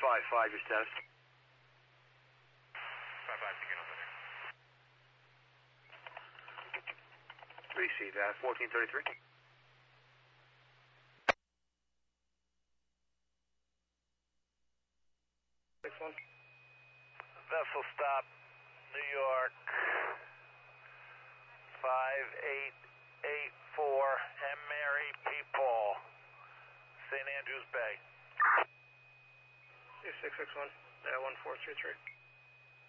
555, your status. 55, begin on there. 3C, that 1433. Vessel stop, New York, 5884, M. Mary P. Paul, St. Andrews Bay. 2661, 1433.